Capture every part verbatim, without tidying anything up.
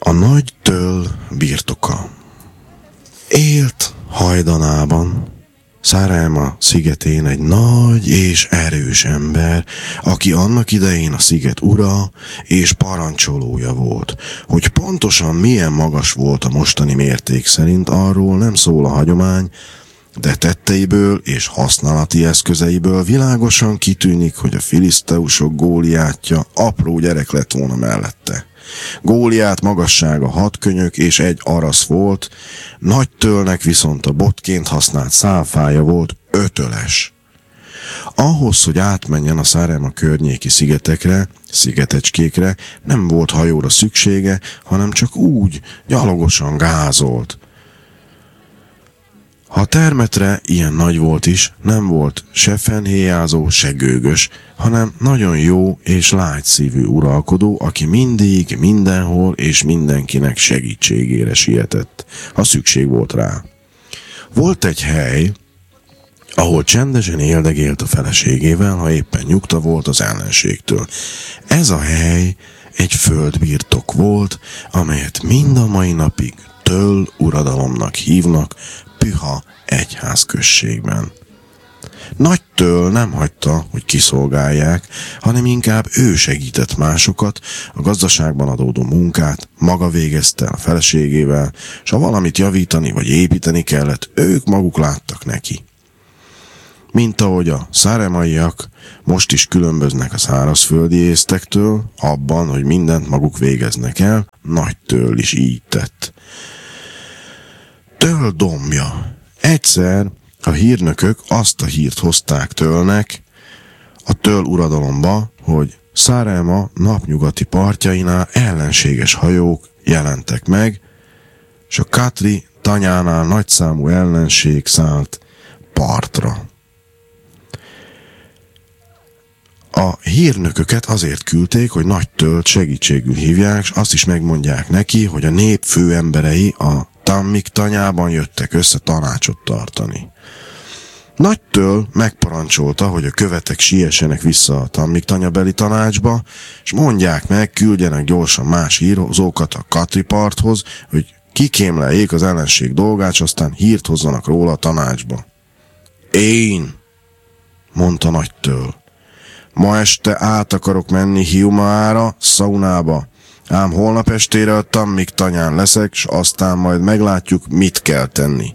A nagy töll birtoka. Élt hajdanában, Sárelma szigetén egy nagy és erős ember, aki annak idején a sziget ura és parancsolója volt. Hogy pontosan milyen magas volt a mostani mérték szerint, arról nem szól a hagyomány, de tetteiből és használati eszközeiből világosan kitűnik, hogy a filiszteusok Góliátja apró gyerek lett volna mellette. Góliát magassága hat könyök és egy arasz volt, nagy tölnek viszont a botként használt szálfája volt ötöles. Ahhoz, hogy átmenjen a Sárelma környéki szigetekre, szigetecskékre, nem volt hajóra szüksége, hanem csak úgy, gyalogosan gázolt. Ha termetre ilyen nagy volt is, nem volt se fennhéjázó, se gőgös, hanem nagyon jó és lágyszívű uralkodó, aki mindig, mindenhol és mindenkinek segítségére sietett, ha szükség volt rá. Volt egy hely, ahol csendesen éldegélt a feleségével, ha éppen nyugta volt az ellenségtől. Ez a hely egy földbirtok volt, amelyet mind a mai napig töll uradalomnak hívnak, Püha egyházközségben. Nagy töll nem hagyta, hogy kiszolgálják, hanem inkább ő segített másokat, a gazdaságban adódó munkát maga végezte a feleségével, s ha valamit javítani vagy építeni kellett, ők maguk láttak neki. Mint ahogy a száremaiak most is különböznek a szárazföldi észtektől, abban, hogy mindent maguk végeznek el, Nagy töll is így tett. Töll dombja. Egyszer a hírnökök azt a hírt hozták Töllnek a töll uradalomba, hogy Sárelma napnyugati partjainál ellenséges hajók jelentek meg, és a Katri tanyánál nagyszámú ellenség szállt partra. A hírnököket azért küldték, hogy Nagy töllt segítségül hívják, és azt is megmondják neki, hogy a nép főemberei a Tammik tanyában jöttek össze tanácsot tartani. Nagy töll megparancsolta, hogy a követek siessenek vissza a Tammik tanyabeli tanácsba, és mondják meg, küldjenek gyorsan más hírhozókat a Katri parthoz, hogy kikémleljék az ellenség dolgát, és aztán hírt hozzanak róla a tanácsba. Én, mondta Nagy töll, ma este át akarok menni Hiumaára, Szaunába, ám holnap estére a Tammik tanyán leszek, s aztán majd meglátjuk, mit kell tenni.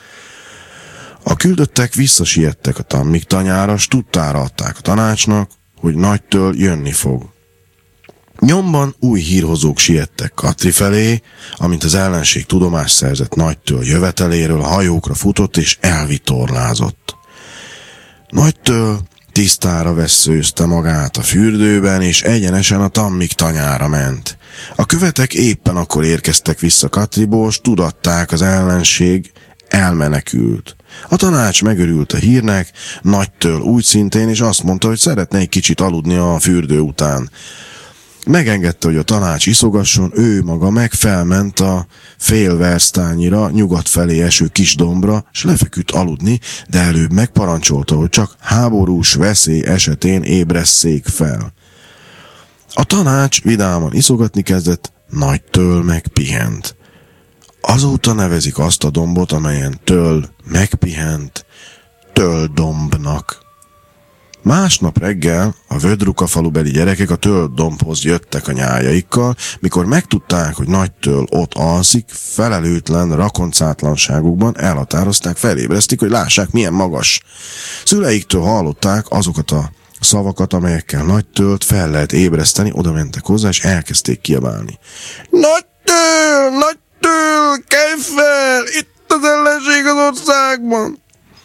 A küldöttek visszasiettek a Tammik tanyára, s tudtára adták a tanácsnak, hogy Nagy töll jönni fog. Nyomban új hírhozók siettek Katri felé, amint az ellenség tudomást szerzett Nagy töll jöveteléről, a hajókra futott és elvitorlázott. Nagy töll tisztára vesszőzte magát a fürdőben, és egyenesen a Tammik tanyára ment. A követek éppen akkor érkeztek vissza Katriból, s tudatták, az ellenség elmenekült. A tanács megörült a hírnek, Nagy töll úgy szintén, és azt mondta, hogy szeretne egy kicsit aludni a fürdő után. Megengedte, hogy a tanács iszogasson, ő maga meg felment a fél versztányira, nyugat felé eső kis dombra, s lefeküdt aludni, de előbb megparancsolta, hogy csak háborús veszély esetén ébresszék fel. A tanács vidáman iszogatni kezdett, Nagy töll meg pihent. Azóta nevezik azt a dombot, amelyen töll megpihent, tölldombnak. Másnap reggel a Vödruka falubeli gyerekek a tölldombhoz jöttek a nyájaikkal, mikor megtudták, hogy Nagy töll ott alszik, felelőtlen rakoncátlanságukban elhatározták, felébresztik, hogy lássák, milyen magas. Szüleiktől hallották azokat a szavakat, amelyekkel Nagy töllt fel lehet ébreszteni, oda mentek hozzá, és elkezdték kiabálni. Nagy töll, Nagy töll, kelj fel, itt az ellenség az országban!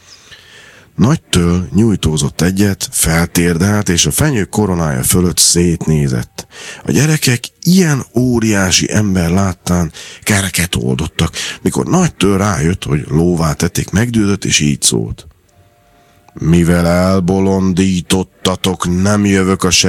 Nagy töll nyújtózott egyet, feltérdelt, és a fenyő koronája fölött szétnézett. A gyerekek ilyen óriási ember láttán kereket oldottak, mikor Nagy töll rájött, hogy lóvá tették, megdődött, és így szólt. Mivel elbolondítottatok, nem jövök a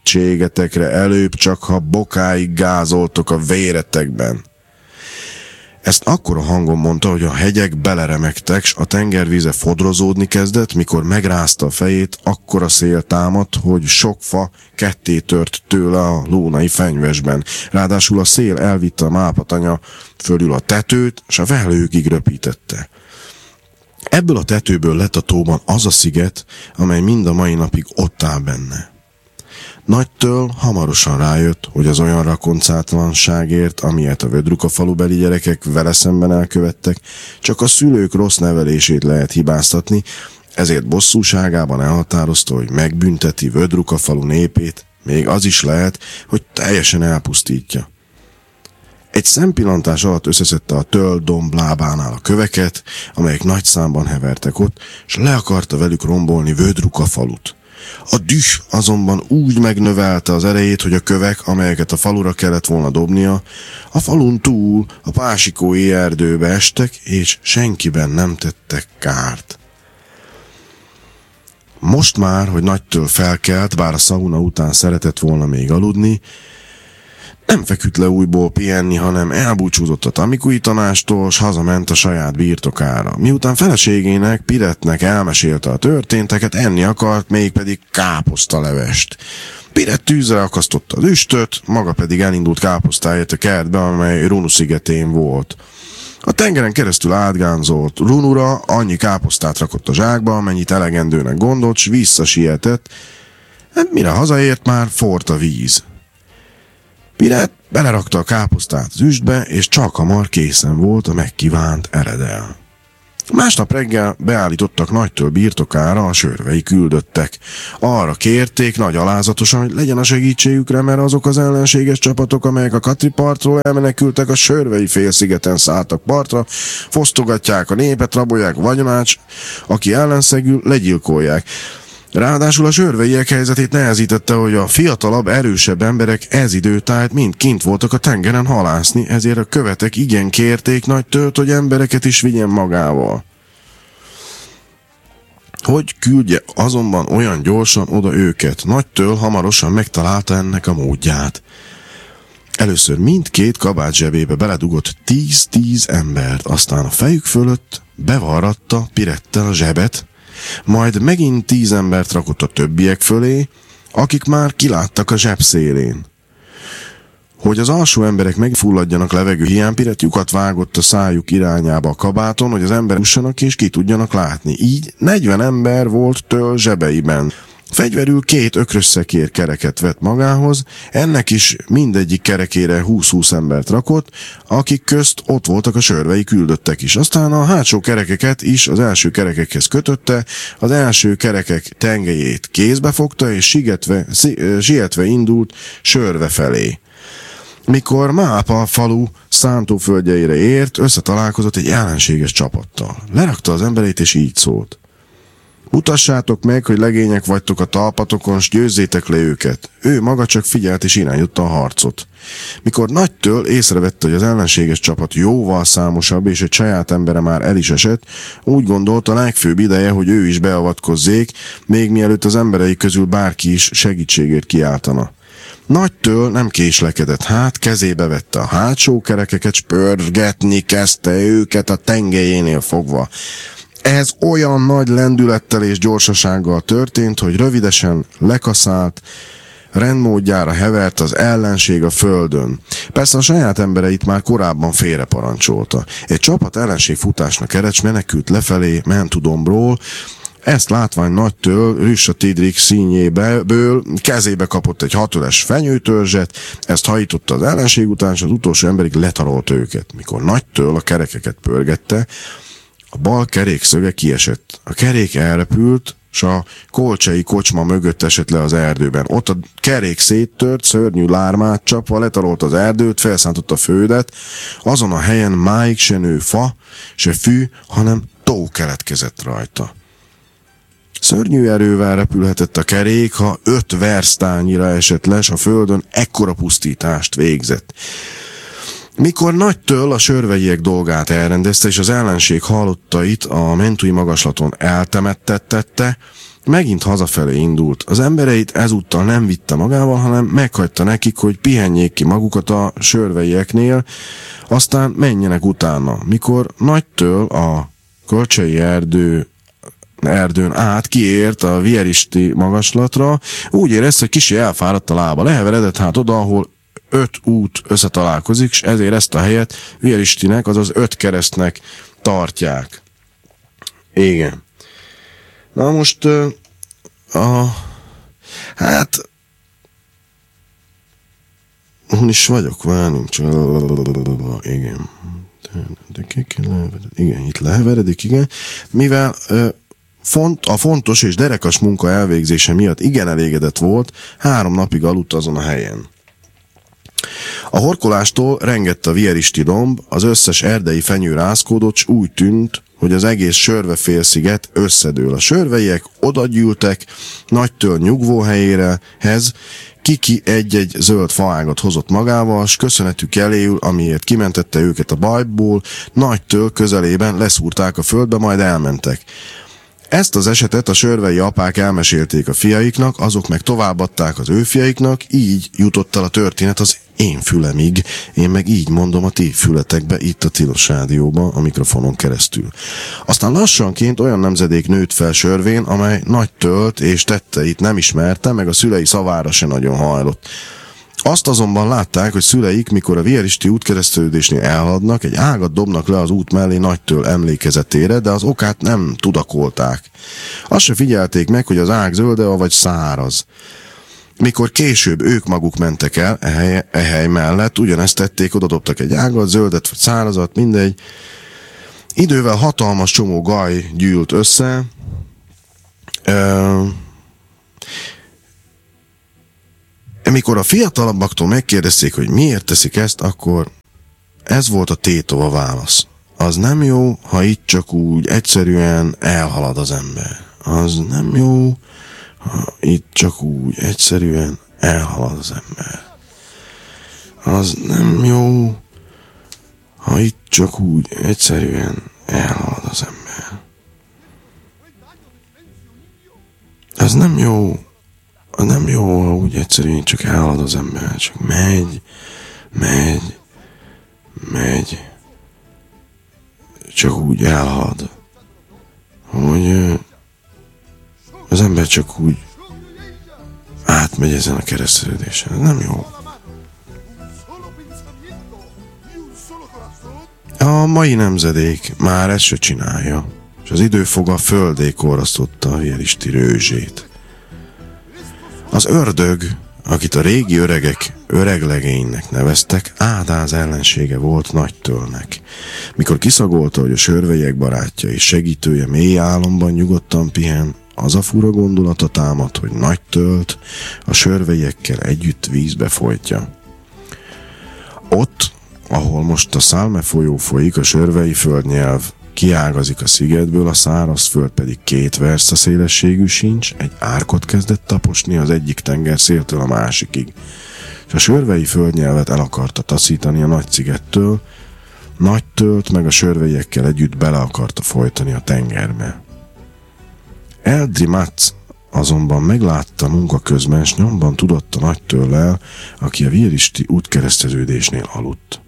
segítségetekre, előbb csak, ha bokáig gázoltok a véretekben. Ezt akkora hangon mondta, hogy a hegyek beleremegtek, s a tengervíze fodrozódni kezdett, mikor megrázta a fejét, akkora szél támadt, hogy sok fa ketté tört tőle a lónai fenyvesben. Ráadásul a szél elvitte a mápatanya fölül a tetőt, s a vehlőkig röpítette. Ebből a tetőből lett a tóban az a sziget, amely mind a mai napig ott áll benne. Nagytöl hamarosan rájött, hogy az olyan rakoncátlanságért, amilyet a Vödruka falubeli gyerekek vele szemben elkövettek, csak a szülők rossz nevelését lehet hibáztatni, ezért bosszúságában elhatározta, hogy megbünteti Vödruka falu népét, még az is lehet, hogy teljesen elpusztítja. Egy szempillantás alatt összeszedte a töl domb lábánál a köveket, amelyek nagy számban hevertek ott, és le akarta velük rombolni Vödruka falut. A düh azonban úgy megnövelte az erejét, hogy a kövek, amelyeket a falura kellett volna dobnia, a falun túl a pásikói erdőbe estek, és senkiben nem tettek kárt. Most már, hogy Nagytöl felkelt, bár a szauna után szeretett volna még aludni, nem feküdt le újból pihenni, hanem elbúcsúzott a Tamikui tanástól, s hazament a saját birtokára. Miután feleségének, Piretnek elmesélte a történteket, enni akart, mégpedig káposztalevest. Piret tűzre akasztotta az üstöt, maga pedig elindult káposztáért a kertbe, amely Runu szigetén volt. A tengeren keresztül átgánzolt Runura annyi káposztát rakott a zsákba, amennyit elegendőnek gondolt, s visszasietett, mire hazaért, már forrt a víz. Piret belerakta a káposztát az üstbe, és csak hamar készen volt a megkívánt eredel. Másnap reggel beállítottak Nagytöl birtokára a sörvei küldöttek. Arra kérték nagy alázatosan, hogy legyen a segítségükre, mert azok az ellenséges csapatok, amelyek a Katri partról elmenekültek, a sörvei félszigeten szálltak partra, fosztogatják a népet, rabolják a vagyonát, aki ellenszegül, legyilkolják. Ráadásul a sörveiek helyzetét nehezítette, hogy a fiatalabb, erősebb emberek ez időtájt mind kint voltak a tengeren halászni, ezért a követek igen kérték Nagytölt, hogy embereket is vigyen magával. Hogy küldje azonban olyan gyorsan oda őket? Nagytöl hamarosan megtalálta ennek a módját. Először mindkét kabát zsebébe beledugott tíz-tíz embert, aztán a fejük fölött bevarratta Pirettel a zsebet, majd megint tíz embert rakott a többiek fölé, akik már kiláttak a zseb szélén. Hogy az alsó emberek megfulladjanak levegő hiány, Piret lyukat vágott a szájuk irányába a kabáton, hogy az emberek ussanak és ki tudjanak látni. Így negyven ember volt Töl zsebeiben. Fegyverül két ökrös szekér kereket vett magához, ennek is mindegyik kerekére húsz-húsz embert rakott, akik közt ott voltak a sörvei küldöttek is. Aztán a hátsó kerekeket is az első kerekekhez kötötte, az első kerekek tengelyét kézbe fogta, és sietve, sietve indult sörve felé. Mikor Mápa falu szántóföldjeire ért, összetalálkozott egy ellenséges csapattal. Lerakta az emberét, és így szólt: mutassátok meg, hogy legények vagytok a talpatokon, s győzzétek le őket. Ő maga csak figyelt és irányította a harcot. Mikor Nagytöl észrevette, hogy az ellenséges csapat jóval számosabb, és egy saját embere már el is esett, úgy gondolta, legfőbb ideje, hogy ő is beavatkozzék, még mielőtt az emberei közül bárki is segítségért kiáltana. Nagytöl nem késlekedett, hát kezébe vette a hátsó kerekeket, s pörgetni kezdte őket a tengelyénél fogva. Ez olyan nagy lendülettel és gyorsasággal történt, hogy rövidesen lekaszált, rendmódjára hevert az ellenség a földön. Persze a saját embereit már korábban félre parancsolta. Egy csapat ellenség futásnak eredt, menekült lefelé Mentudombról. Ezt látvány Nagytöl Rüssa Tidrik színjéből kezébe kapott egy hatöles fenyőtörzset, ezt hajította az ellenség után, és az utolsó emberig letarolt őket. Mikor Nagytöl a kerekeket pörgette, a bal kerék szöge kiesett. A kerék elrepült, s a kolcsai kocsma mögött esett le az erdőben. Ott a kerék széttört, szörnyű lármát csapva letarolt az erdőt, felszántott a földet. Azon a helyen máig se nő fa, se fű, hanem tó keletkezett rajta. Szörnyű erővel repülhetett a kerék, ha öt versztányira esett les a földön, ekkora pusztítást végzett. Mikor Nagytöl a sörveiek dolgát elrendezte, és az ellenség halottait a Mentui magaslaton eltemettettette, megint hazafelé indult. Az embereit ezúttal nem vitte magával, hanem meghagyta nekik, hogy pihenjék ki magukat a sörveieknél, aztán menjenek utána. Mikor Nagytől a Kölcsei erdő erdőn át kiért a Vieristi magaslatra, úgy érezte, hogy kicsi elfáradt a lába. Leheveredett hát oda, ahol öt út összetalálkozik, és ezért ezt a helyet Vieristinek, azaz öt keresztnek tartják. Igen. Na most a, hát hol is vagyok, várjunk csak. Igen. Igen, itt leheveredik, igen. Mivel font, a fontos és derekas munka elvégzése miatt igen elégedett volt, három napig aludt azon a helyen. A horkolástól rengett a vieristi domb, az összes erdei fenyő rázkódott, s úgy tűnt, hogy az egész Sörve-félsziget összedől. A sörveiek odagyűltek Nagytől nyugvóhelyérehez, Kiki egy-egy zöld faágat hozott magával, s köszönetük eléül, amiért kimentette őket a bajból, Nagytől közelében leszúrták a földbe, majd elmentek. Ezt az esetet a sörvei apák elmesélték a fiaiknak, azok meg továbbadták az ő fiaiknak, így jutott el a történet az én fülemig, én meg így mondom a ti fületekbe, itt a Tilos Rádióban, a mikrofonon keresztül. Aztán lassanként olyan nemzedék nőtt fel Sörvén, amely Nagytölt és tetteit nem ismerte, meg a szülei szavára se nagyon hajlott. Azt azonban látták, hogy szüleik, mikor a vieristi útkeresztülődésnél elhaladnak, egy ágat dobnak le az út mellé Nagytöl emlékezetére, de az okát nem tudakolták. Azt se figyelték meg, hogy az ág zölde, vagy száraz. Mikor később ők maguk mentek el e hely, e hely mellett, ugyanezt tették, odadobtak egy ágat, zöldet vagy szárazat, mindegy. Idővel hatalmas csomó gaj gyűlt össze. Ö- Mikor a fiatalabbaktól megkérdezték, hogy miért teszik ezt, akkor ez volt a tétova válasz. Az nem jó, ha itt csak úgy egyszerűen elhalad az ember. Az nem jó, ha itt csak úgy egyszerűen elhalad az ember. Az nem jó, ha itt csak úgy egyszerűen elhalad az ember. Az nem jó, az nem jó, ha úgy egyszerűen csak elhalad az ember, csak megy, megy, megy, csak úgy elhalad, hogy az ember csak úgy átmegy ezen a keresztülődésen. Ez nem jó. A mai nemzedék már ezt se csinálja, és az időfoga földé korasztotta a vieristi rőzsét. Az ördög, akit a régi öregek öreglegénynek neveztek, Ádáz ellensége volt Nagytölnek. Mikor kiszagolta, hogy a sörveiek barátja és segítője mély álomban nyugodtan pihen, az a fura gondolata támad, hogy Nagytölt a sörveiekkel együtt vízbe folytja. Ott, ahol most a Szálme folyó folyik, a sörvei földnyelv kiágazik a szigetből, a szárazföld pedig két versta szélességű sincs, egy árkot kezdett taposni az egyik tengerszéltől a másikig. És a sörvei földnyelvet el akarta taszítani a Nagy-szigettől, Nagytölt meg a sörveiekkel együtt bele akarta folytani a tengerbe. Eldri Matz azonban meglátta munka közben, s nyomban tudott a Nagytöllel, aki a vieristi útkereszteződésnél aludt.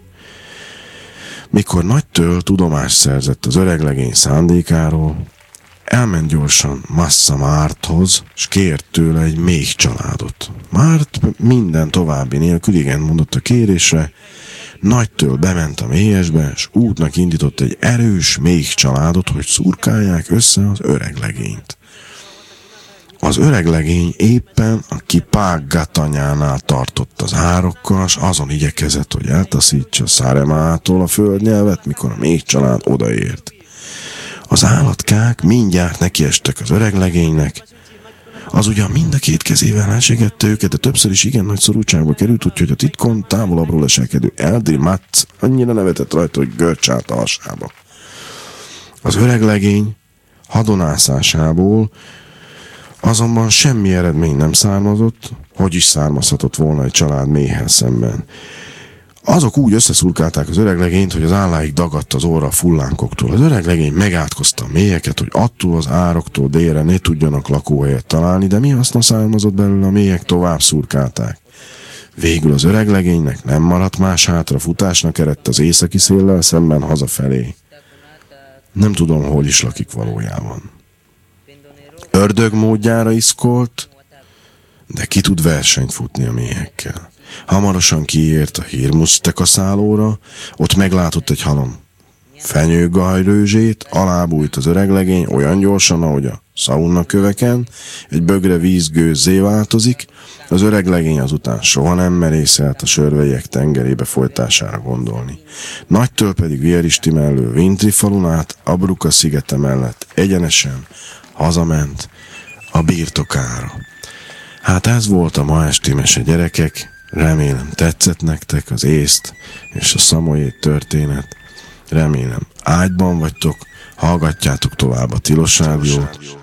Mikor Nagytöl tudomást szerzett az öreglegény szándékáról, elment gyorsan Massa Márthoz, s kért tőle egy méh családot. Márt minden további nélkül igen mondott a kérésre, Nagytöl bement a mélyesbe, s útnak indított egy erős méh családot, hogy szurkálják össze az öreglegényt. Az öreglegény éppen a Kipággatanyánál tartott az árokkal, s azon igyekezett, hogy eltaszítsa Száremától a földnyelvet, mikor a méh család odaért. Az állatkák mindjárt nekiestek az öreglegénynek. Az ugyan mind a két kezével elsegette őket, de többször is igen nagy szorultságba került, úgyhogy a titkon távolabbról leselkedő Eldri Matz annyira nevetett rajta, hogy görcs állt a hasába. Az öreglegény hadonászásából azonban semmi eredmény nem származott, hogy is származhatott volna egy család méhel szemben. Azok úgy összeszurkálták az öreg legényt, hogy az álláig dagadt az orra a fullánkoktól. Az öreg legény megátkozta a mélyeket, hogy attól az ároktól délre ne tudjanak lakóhelyet találni, de mi haszna származott belőle, a mélyek tovább szurkálták. Végül az öreg legénynek nem maradt más hátra, futásnak eredt az északi széllel szemben hazafelé. Nem tudom, hol is lakik valójában. Ördög módjára iszkolt, de ki tud versenyt futni a méhekkel. Hamarosan kiért a hírmusztekaszálóra, ott meglátott egy halom fenyőgajrőzsét, alábújt az öreg legény olyan gyorsan, ahogy a szauna köveken, egy bögre vízgőzzé változik, az öreg legény azután soha nem merészelt a sörvelyek tengerébe folytására gondolni. Nagytől pedig vérristimellő Vintri falun át, Abruka szigete mellett egyenesen hazament a birtokára. Hát ez volt a ma esti mese, gyerekek. Remélem tetszett nektek az észt és a szamoyéd történet. Remélem ágyban vagytok, hallgatjátok tovább a Tilos Rádiót.